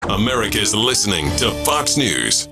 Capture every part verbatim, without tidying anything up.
America's listening to Fox News.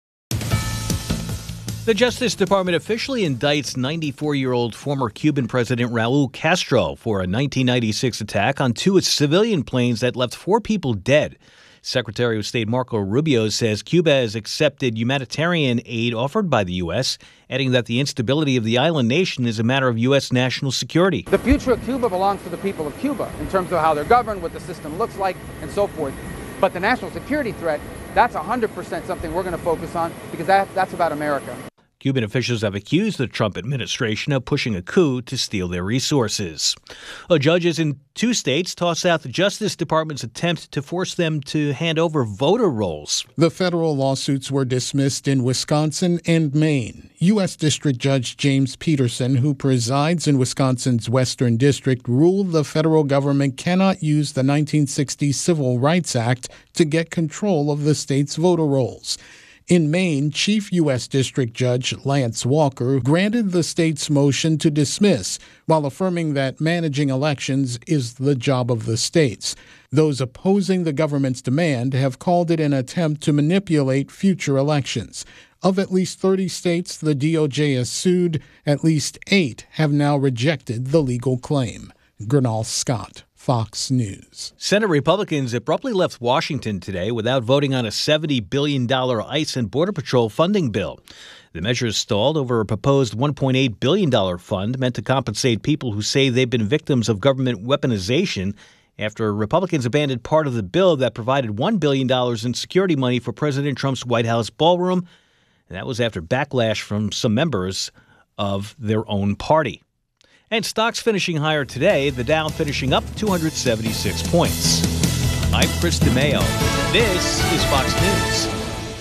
The Justice Department officially indicts ninety-four-year-old former Cuban President Raul Castro for a nineteen ninety-six attack on two civilian planes that left four people dead. Secretary of State Marco Rubio says Cuba has accepted humanitarian aid offered by the U S, adding that the instability of the island nation is a matter of U S national security. The future of Cuba belongs to the people of Cuba in terms of how they're governed, what the system looks like, and so forth. But the national security threat, that's one hundred percent something we're going to focus on because that, that's about America. Cuban officials have accused the Trump administration of pushing a coup to steal their resources. Uh, judges in two states tossed out the Justice Department's attempt to force them to hand over voter rolls. The federal lawsuits were dismissed in Wisconsin and Maine. U S. District Judge James Peterson, who presides in Wisconsin's Western District, ruled the federal government cannot use the nineteen sixty Civil Rights Act to get control of the state's voter rolls. In Maine, Chief U S. District Judge Lance Walker granted the state's motion to dismiss, while affirming that managing elections is the job of the states. Those opposing the government's demand have called it an attempt to manipulate future elections. Of at least thirty states the D O J has sued, at least eight have now rejected the legal claim. Gernal Scott, Fox News. Senate Republicans abruptly left Washington today without voting on a seventy billion dollars ICE and Border Patrol funding bill. The measure stalled over a proposed one point eight billion dollars fund meant to compensate people who say they've been victims of government weaponization after Republicans abandoned part of the bill that provided one billion dollars in security money for President Trump's White House ballroom. And that was after backlash from some members of their own party. And stocks finishing higher today, the Dow finishing up two hundred seventy-six points. I'm Chris DeMeo. This is Fox News.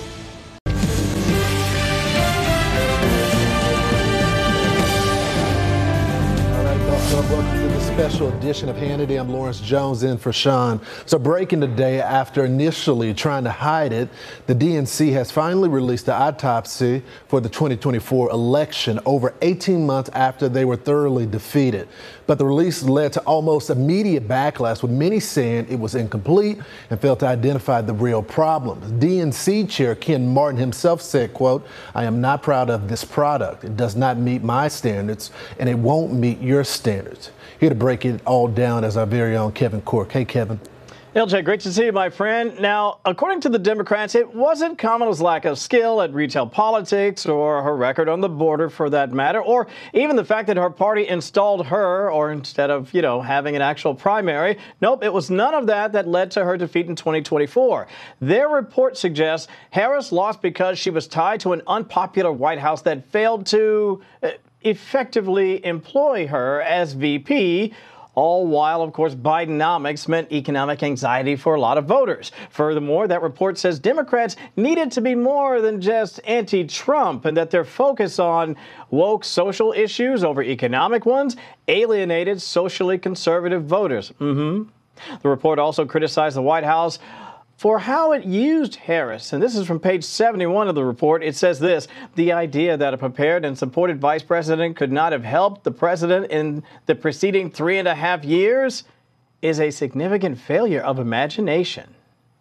Welcome to the special edition of Hannity. I'm Lawrence Jones in for Sean. So breaking today, after initially trying to hide it, the D N C has finally released the autopsy for the twenty twenty-four election over eighteen months after they were thoroughly defeated. But the release led to almost immediate backlash, with many saying it was incomplete and failed to identify the real problems. D N C Chair Ken Martin himself said, quote, "I am not proud of this product. It does not meet my standards, and it won't meet your standards." Here to break it all down is our very own Kevin Corke. Hey, Kevin. L J, great to see you, my friend. Now, according to the Democrats, it wasn't Kamala's lack of skill at retail politics or her record on the border, for that matter, or even the fact that her party installed her, or instead of, you know, having an actual primary. Nope, it was none of that that led to her defeat in twenty twenty-four. Their report suggests Harris lost because she was tied to an unpopular White House that failed to uh, effectively employ her as V P, all while, of course, Bidenomics meant economic anxiety for a lot of voters. Furthermore, that report says Democrats needed to be more than just anti-Trump, and that their focus on woke social issues over economic ones alienated socially conservative voters. Mm-hmm. The report also criticized the White House for how it used Harris. And this is from page seventy-one of the report. It says this: the idea that a prepared and supported vice president could not have helped the president in the preceding three and a half years is a significant failure of imagination.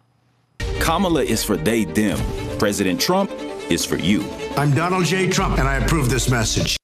Kamala is for they, them. President Trump is for you. I'm Donald J. Trump, and I approve this message.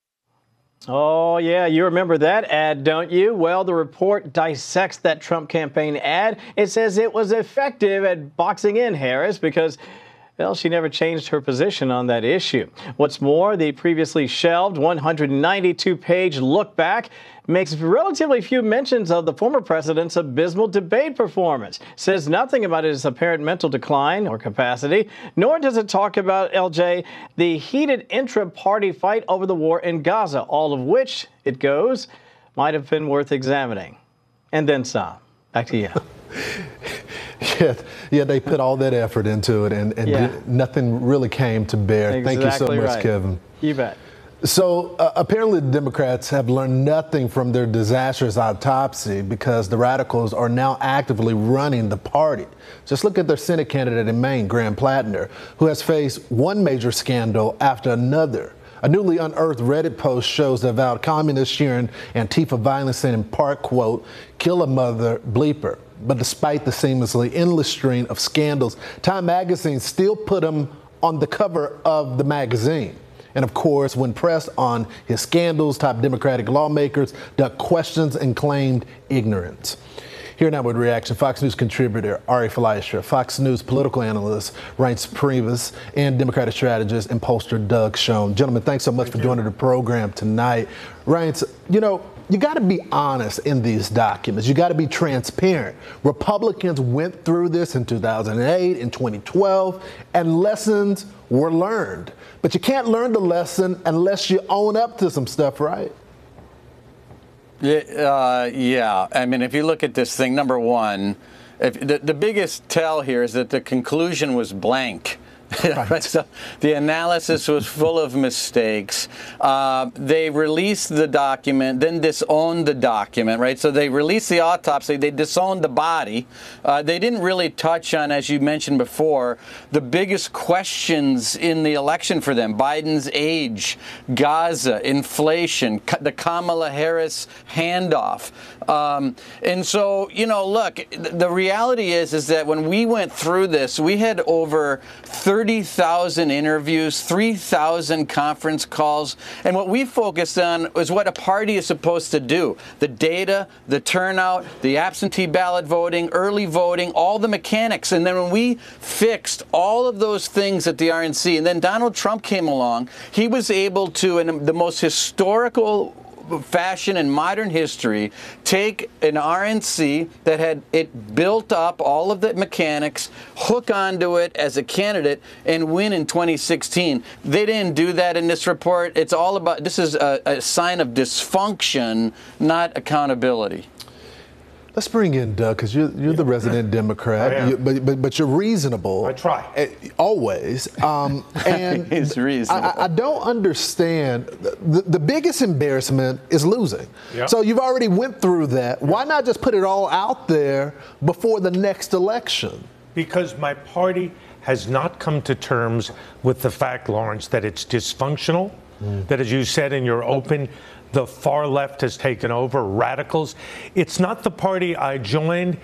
Oh, yeah, you remember that ad, don't you? Well, the report dissects that Trump campaign ad. It says it was effective at boxing in Harris because, well, she never changed her position on that issue. What's more, the previously shelved one hundred ninety-two page look back makes relatively few mentions of the former president's abysmal debate performance, says nothing about his apparent mental decline or capacity, nor does it talk about, L J, the heated intra-party fight over the war in Gaza, all of which, it goes, might have been worth examining. And then some. Back to you. Yeah, yeah, they put all that effort into it, and, and Yeah. did- nothing really came to bear. Exactly Thank you so much, right. Kevin. You bet. So uh, apparently the Democrats have learned nothing from their disastrous autopsy, because the radicals are now actively running the party. Just look at their Senate candidate in Maine, Graham Plattner, who has faced one major scandal after another. A newly unearthed Reddit post shows the avowed communist sharing Antifa violence and in part, quote, "kill a mother bleeper." But despite the seemingly endless string of scandals, Time magazine still put him on the cover of the magazine. And of course, when pressed on his scandals, top Democratic lawmakers ducked questions and claimed ignorance. Here now with reaction, Fox News contributor Ari Fleischer, Fox News political analyst Reince Priebus, and Democratic strategist and pollster Doug Schoen. Gentlemen, thanks so much Thank for you. joining the program tonight. Reince, you know, you got to be honest in these documents. You got to be transparent. Republicans went through this in two thousand eight, in twenty twelve, and lessons were learned. But you can't learn the lesson unless you own up to some stuff, right? Yeah, uh, yeah. I mean, if you look at this thing, number one, if the, the biggest tell here is that the conclusion was blank. Right. So the analysis was full of mistakes. Uh, they released the document, then disowned the document, right? So they released the autopsy, they disowned the body. Uh, they didn't really touch on, as you mentioned before, the biggest questions in the election for them: Biden's age, Gaza, inflation, the Kamala Harris handoff. Um, and so, you know, look, the reality is, is that when we went through this, we had over thirty thousand interviews, three thousand conference calls. And what we focused on was what a party is supposed to do. The data, the turnout, the absentee ballot voting, early voting, all the mechanics. And then when we fixed all of those things at the R N C, and then Donald Trump came along, he was able to, in the most historical fashion in modern history, take an R N C that had it built up all of the mechanics, hook onto it as a candidate, and win in twenty sixteen. They didn't do that in this report. It's all about, this is a, a sign of dysfunction, not accountability. Let's bring in Doug, because you're, you're the resident Democrat, you, but, but but you're reasonable. I try. Uh, always. Um, and He's reasonable. I, I don't understand. The, the biggest embarrassment is losing. Yep. So you've already went through that. Why not just put it all out there before the next election? Because my party has not come to terms with the fact, Lawrence, that it's dysfunctional, mm. that, as you said in your open, the far left has taken over, radicals. It's not the party I joined.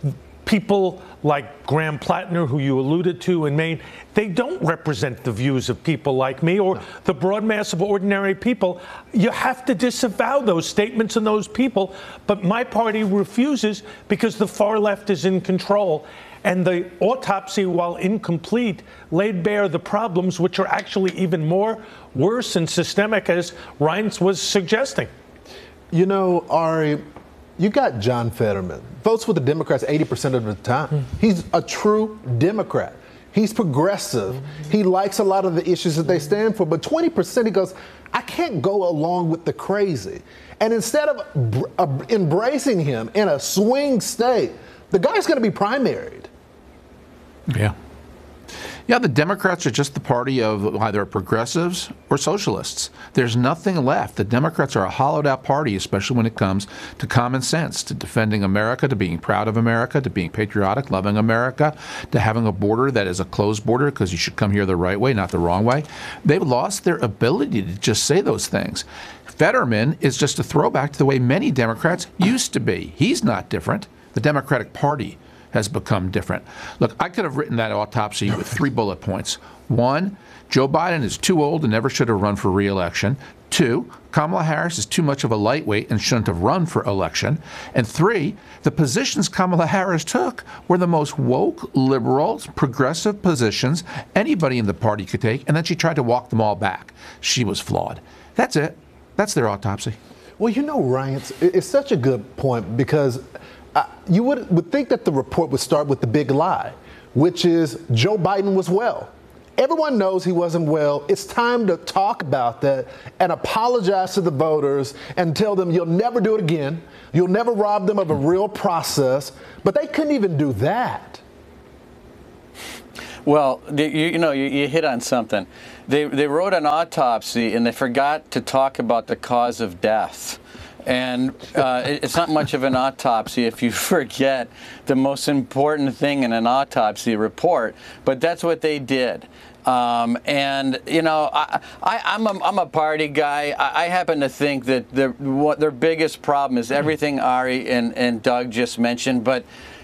People like Graham Plattner, who you alluded to in Maine, they don't represent the views of people like me or the broad mass of ordinary people. You have to disavow those statements and those people. But my party refuses because the far left is in control. And the autopsy, while incomplete, laid bare the problems, which are actually even more worse and systemic, as Reince was suggesting. You know, Ari, you got John Fetterman. Votes with the Democrats eighty percent of the time. Mm-hmm. He's a true Democrat. He's progressive. Mm-hmm. He likes a lot of the issues that they stand for. But twenty percent, he goes, I can't go along with the crazy. And instead of br- uh, embracing him in a swing state, the guy's going to be primaried. Yeah. Yeah, the Democrats are just the party of either progressives or socialists. There's nothing left. The Democrats are a hollowed-out party, especially when it comes to common sense, to defending America, to being proud of America, to being patriotic, loving America, to having a border that is a closed border because you should come here the right way, not the wrong way. They've lost their ability to just say those things. Fetterman is just a throwback to the way many Democrats used to be. He's not different. The Democratic Party has become different. Look, I could have written that autopsy with three bullet points. One, Joe Biden is too old and never should have run for re-election. Two, Kamala Harris is too much of a lightweight and shouldn't have run for election. And three, the positions Kamala Harris took were the most woke, liberal, progressive positions anybody in the party could take, and then she tried to walk them all back. She was flawed. That's it. That's their autopsy. Well, you know, Ryan, it's, it's such a good point because Uh, you would, would think that the report would start with the big lie, which is Joe Biden was well. Everyone knows he wasn't well. It's time to talk about that and apologize to the voters and tell them you'll never do it again. You'll never rob them of a real process. But they couldn't even do that. Well, you, you know, you, you hit on something. They, they wrote an autopsy and they forgot to talk about the cause of death. And uh, it's not much of an autopsy if you forget the most important thing in an autopsy report, but that's what they did. Um, and, you know, I, I, I'm, a, I'm a party guy. I, I happen to think that their, what their biggest problem is everything Ari and, and Doug just mentioned, but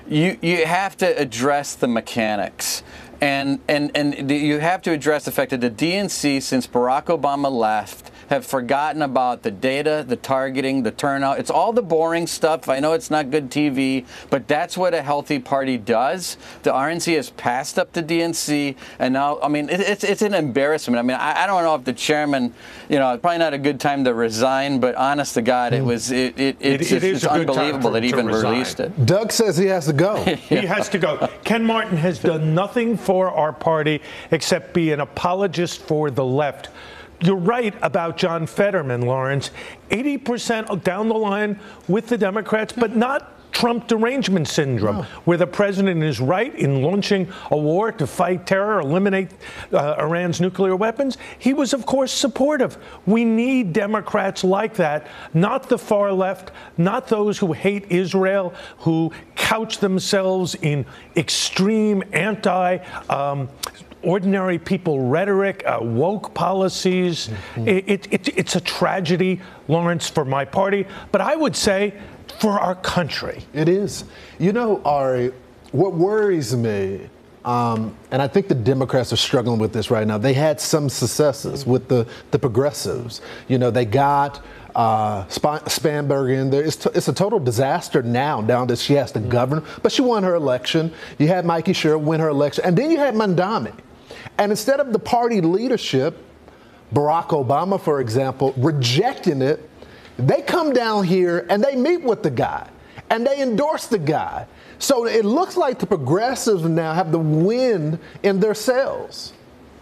you you have to address the mechanics. And, and and you have to address the fact that the D N C, since Barack Obama left, have forgotten about the data, the targeting, the turnout. It's all the boring stuff. I know it's not good T V, but that's what a healthy party does. The R N C has passed up the D N C, and now, I mean, it, it's it's an embarrassment. I mean, I, I don't know if the chairman, you know, probably not a good time to resign, but honest to God, it was it it, it's, it, it it's unbelievable that he even released it. Doug says he has to go. He has to go. Ken Martin has done nothing for our party except be an apologist for the left. You're right about John Fetterman, Lawrence. eighty percent down the line with the Democrats, but not Trump derangement syndrome, no. where the president is right in launching a war to fight terror, eliminate uh, Iran's nuclear weapons. He was, of course, supportive. We need Democrats like that, not the far left, not those who hate Israel, who couch themselves in extreme anti- um, ordinary people rhetoric, uh, woke policies. Mm-hmm. It, it, it's a tragedy, Lawrence, for my party, but I would say for our country. It is. You know, Ari, what worries me, um, and I think the Democrats are struggling with this right now, they had some successes with the, the progressives. You know, they got uh, Sp- Spanberg in there. It's, t- it's a total disaster now, down that she has to govern, but she won her election. You had Mikey Sherrill win her election, and then you had Mamdani. And instead of the party leadership, Barack Obama, for example, rejecting it, they come down here and they meet with the guy and they endorse the guy. So it looks like the progressives now have the wind in their sails.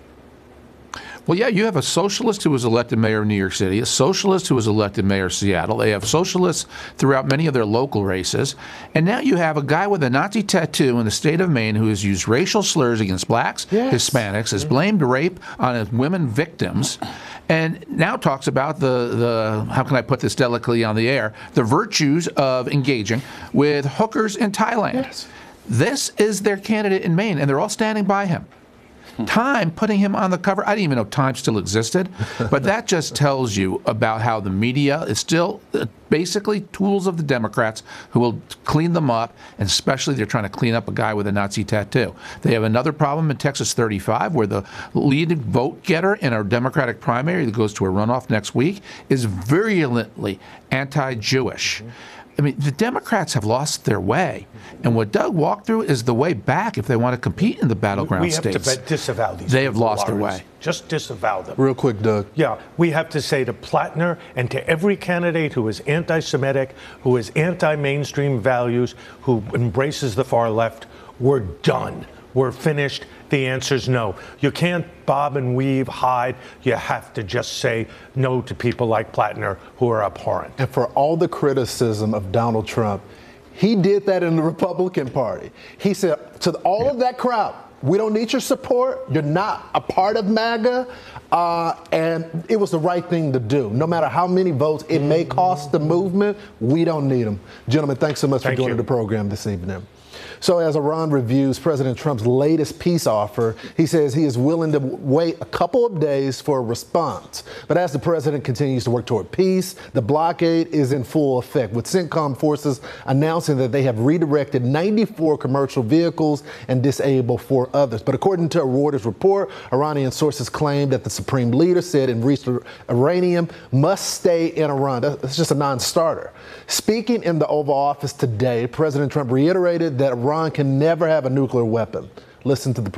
Well, yeah, you have a socialist who was elected mayor of New York City, a socialist who was elected mayor of Seattle. They have socialists throughout many of their local races. And now you have a guy with a Nazi tattoo in the state of Maine who has used racial slurs against blacks, yes. Hispanics, has blamed rape on his women victims, and now talks about the, the, how can I put this delicately on the air, the virtues of engaging with hookers in Thailand. Yes. This is their candidate in Maine, and they're all standing by him. Time putting him on the cover. I didn't even know Time still existed, but that just tells you about how the media is still uh, basically tools of the Democrats who will clean them up, and especially they're trying to clean up a guy with a Nazi tattoo. They have another problem in Texas thirty-five where the lead vote getter in our Democratic primary that goes to a runoff next week is virulently anti-Jewish. I mean, the Democrats have lost their way. And what Doug walked through is the way back if they want to compete in the battleground we have states. To disavow these they have lost Lawrence. their way. Just disavow them. Real quick, Doug. Yeah, we have to say to Plattner and to every candidate who is anti-Semitic, who is anti-mainstream values, who embraces the far left, we're done. We're finished. The answer's no. You can't bob and weave, hide. You have to just say no to people like Plattner who are abhorrent. And for all the criticism of Donald Trump, he did that in the Republican Party. He said to all yeah. of that crowd, we don't need your support. You're not a part of MAGA. Uh, and it was the right thing to do. No matter how many votes it may cost the movement, we don't need them. Gentlemen, thanks so much Thank for joining you. the program this evening. So as Iran reviews President Trump's latest peace offer, he says he is willing to wait a couple of days for a response. But as the president continues to work toward peace, the blockade is in full effect, with CENTCOM forces announcing that they have redirected ninety-four commercial vehicles and disabled four others. But according to a Reuters report, Iranian sources claim that the supreme leader said enriched uranium must stay in Iran. That's just a non-starter. Speaking in the Oval Office today, President Trump reiterated that Iran can never have a nuclear weapon. Listen to the